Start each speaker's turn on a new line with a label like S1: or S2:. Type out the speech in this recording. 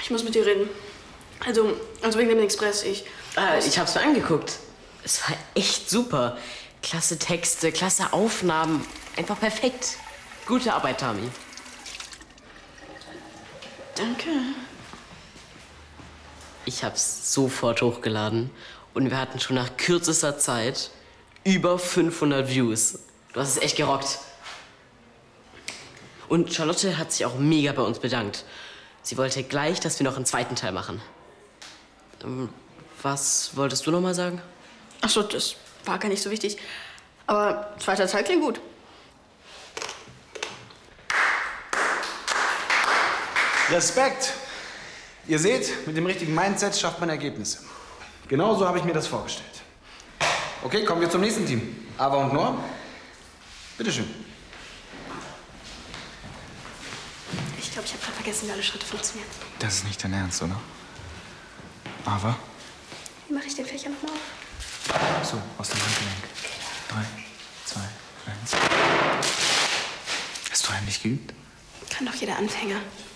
S1: Ich muss mit dir reden. Also wegen dem Express.
S2: Ich hab's mir angeguckt. Es war echt super. Klasse Texte, klasse Aufnahmen. Einfach perfekt. Gute Arbeit, Tami.
S1: Danke.
S2: Ich hab's sofort hochgeladen. Und wir hatten schon nach kürzester Zeit über 500 Views. Du hast es echt gerockt. Und Charlotte hat sich auch mega bei uns bedankt. Sie wollte gleich, dass wir noch einen zweiten Teil machen. Was wolltest du noch mal sagen?
S1: Ach so, das war gar nicht so wichtig. Aber zweiter Teil klingt gut.
S3: Respekt! Ihr seht, mit dem richtigen Mindset schafft man Ergebnisse. Genauso habe ich mir das vorgestellt. Okay, kommen wir zum nächsten Team. Ava und Noah. Bitteschön.
S1: Ich glaube, ich habe gerade vergessen, wie alle Schritte funktionieren.
S4: Das ist nicht dein Ernst, oder? Ava?
S1: Wie mache ich den Fächer nochmal auf?
S4: So, aus dem Handgelenk. 3, 2, 1. Hast du heimlich geübt?
S1: Kann doch jeder Anfänger.